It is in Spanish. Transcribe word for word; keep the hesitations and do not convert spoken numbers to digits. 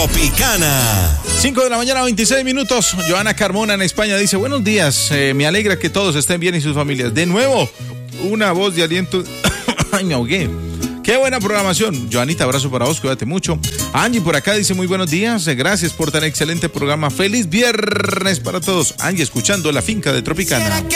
Tropicana. cinco de la mañana, veintiséis minutos. Joana Carmona en España dice, buenos días, eh, me alegra que todos estén bien y sus familias. De nuevo, una voz de aliento. Ay, me ahogué. Qué buena programación. Joanita, abrazo para vos, cuídate mucho. Angie por acá dice, muy buenos días, gracias por tan excelente programa. Feliz viernes para todos. Angie, escuchando La Finca de Tropicana.